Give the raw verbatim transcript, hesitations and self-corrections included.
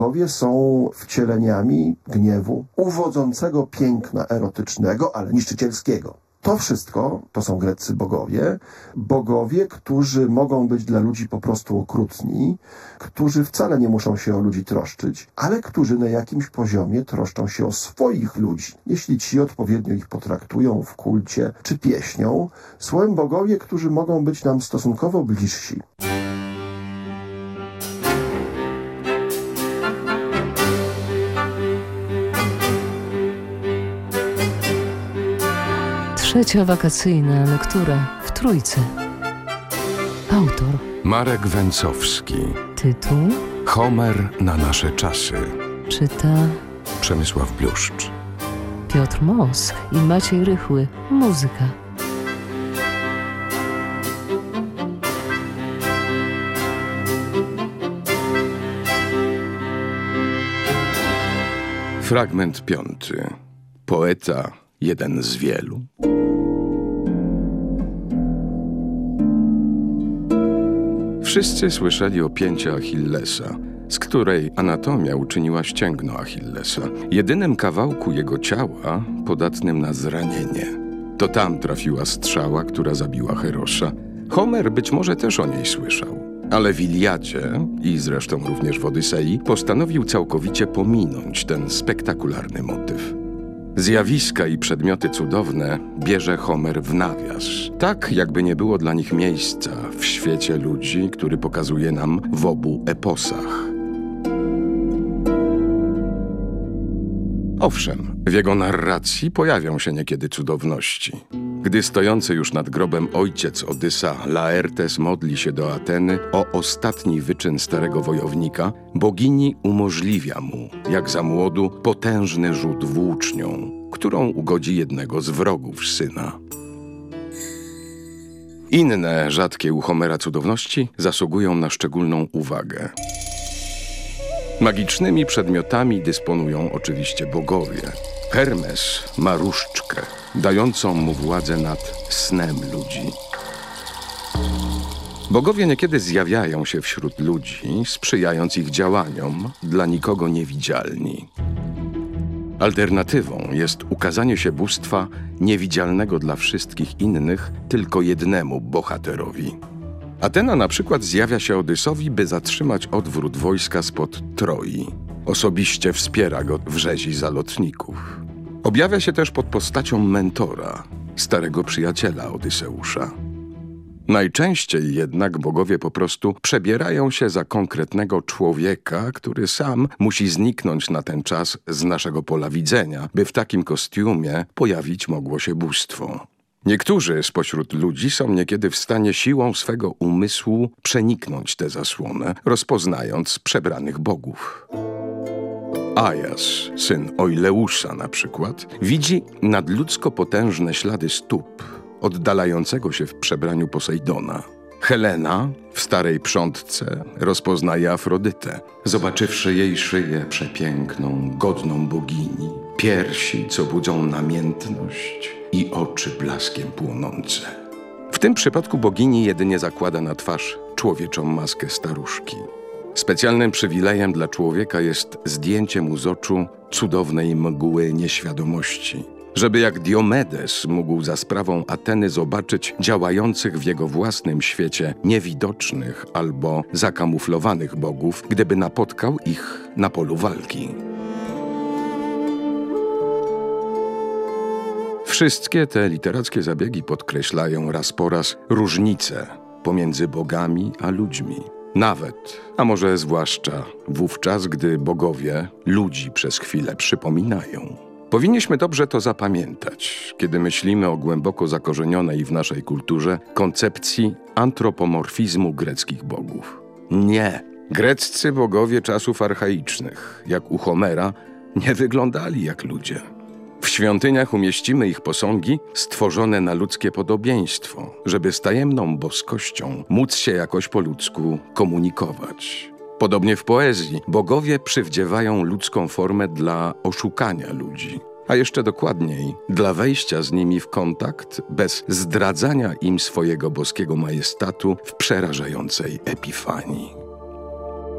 Bogowie są wcieleniami gniewu, uwodzącego piękna erotycznego, ale niszczycielskiego. To wszystko to są greccy bogowie. Bogowie, którzy mogą być dla ludzi po prostu okrutni, którzy wcale nie muszą się o ludzi troszczyć, ale którzy na jakimś poziomie troszczą się o swoich ludzi, jeśli ci odpowiednio ich potraktują w kulcie czy pieśnią. Słowem bogowie, którzy mogą być nam stosunkowo bliżsi. Trzecia wakacyjna lektura w Trójce. Autor Marek Węcowski. Tytuł Homer na nasze czasy. Czyta Przemysław Bluszcz. Piotr Mos i Maciej Rychły. Muzyka. Fragment piąty. Poeta jeden z wielu. Wszyscy słyszeli o pięcie Achillesa, z której anatomia uczyniła ścięgno Achillesa, jedynym kawałku jego ciała podatnym na zranienie. To tam trafiła strzała, która zabiła Herosa. Homer być może też o niej słyszał, ale w Iliadzie i zresztą również w Odysei postanowił całkowicie pominąć ten spektakularny motyw. Zjawiska i przedmioty cudowne bierze Homer w nawias, tak jakby nie było dla nich miejsca w świecie ludzi, który pokazuje nam w obu eposach. Owszem, w jego narracji pojawią się niekiedy cudowności. Gdy stojący już nad grobem ojciec Odysa, Laertes, modli się do Ateny o ostatni wyczyn starego wojownika, bogini umożliwia mu, jak za młodu, potężny rzut włócznią, którą ugodzi jednego z wrogów syna. Inne, rzadkie u Homera cudowności zasługują na szczególną uwagę. Magicznymi przedmiotami dysponują oczywiście bogowie. Hermes ma różdżkę, dającą mu władzę nad snem ludzi. Bogowie niekiedy zjawiają się wśród ludzi, sprzyjając ich działaniom, dla nikogo niewidzialni. Alternatywą jest ukazanie się bóstwa niewidzialnego dla wszystkich innych, tylko jednemu bohaterowi. Atena na przykład zjawia się Odysowi, by zatrzymać odwrót wojska spod Troi. Osobiście wspiera go w rzezi zalotników. Objawia się też pod postacią mentora, starego przyjaciela Odyseusza. Najczęściej jednak bogowie po prostu przebierają się za konkretnego człowieka, który sam musi zniknąć na ten czas z naszego pola widzenia, by w takim kostiumie pojawić mogło się bóstwo. Niektórzy spośród ludzi są niekiedy w stanie siłą swego umysłu przeniknąć tę zasłonę, rozpoznając przebranych bogów. Ajas, syn Oileusa na przykład, widzi nadludzko potężne ślady stóp oddalającego się w przebraniu Posejdona. Helena w starej przątce rozpoznaje Afrodytę, zobaczywszy jej szyję przepiękną, godną bogini, piersi, co budzą namiętność i oczy blaskiem płonące. W tym przypadku bogini jedynie zakłada na twarz człowieczą maskę staruszki. Specjalnym przywilejem dla człowieka jest zdjęcie mu z oczu cudownej mgły nieświadomości, żeby jak Diomedes mógł za sprawą Ateny zobaczyć działających w jego własnym świecie niewidocznych albo zakamuflowanych bogów, gdyby napotkał ich na polu walki. Wszystkie te literackie zabiegi podkreślają raz po raz różnice pomiędzy bogami a ludźmi. Nawet, a może zwłaszcza wówczas, gdy bogowie ludzi przez chwilę przypominają. Powinniśmy dobrze to zapamiętać, kiedy myślimy o głęboko zakorzenionej w naszej kulturze koncepcji antropomorfizmu greckich bogów. Nie, greccy bogowie czasów archaicznych, jak u Homera, nie wyglądali jak ludzie. W świątyniach umieścimy ich posągi stworzone na ludzkie podobieństwo, żeby z tajemną boskością móc się jakoś po ludzku komunikować. Podobnie w poezji bogowie przywdziewają ludzką formę dla oszukania ludzi, a jeszcze dokładniej dla wejścia z nimi w kontakt bez zdradzania im swojego boskiego majestatu w przerażającej epifanii.